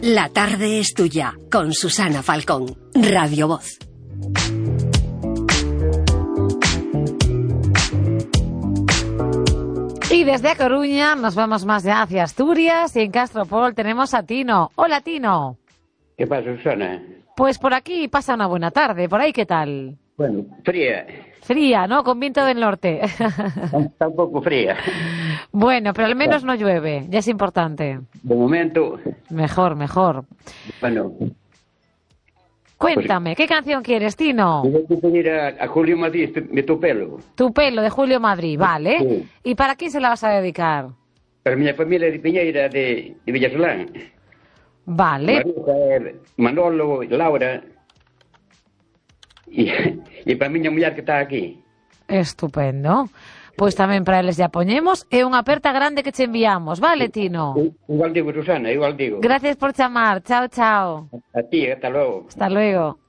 La tarde es tuya, con Susana Falcón, Radio Voz. Y desde A Coruña nos vamos más ya hacia Asturias y en Castropol tenemos a Tino. Hola, Tino. ¿Qué pasa, Susana? Pues por aquí pasa una buena tarde. ¿Por ahí qué tal? Bueno, fría. Fría, ¿no? Con viento del norte. Está un poco fría. Bueno, pero al menos no llueve. Ya es importante. De momento... Mejor. Bueno... Cuéntame, ¿qué canción quieres, Tino? Voy a pedir a Julio Madrid de Tu Pelo. Tu Pelo, de Julio Madrid, vale. Sí. ¿Y para quién se la vas a dedicar? Para mi familia de Piñeira de Villasolán. Vale. Marisa, Manolo, Laura... E para a miña muller que está aquí. Estupendo. Pois tamén para eles ya poñemos e unha aperta grande que che enviamos, vale, Tino? Igual digo, Susana, igual digo. Gracias por chamar. Chao, chao. A ti, hasta logo. Hasta luego.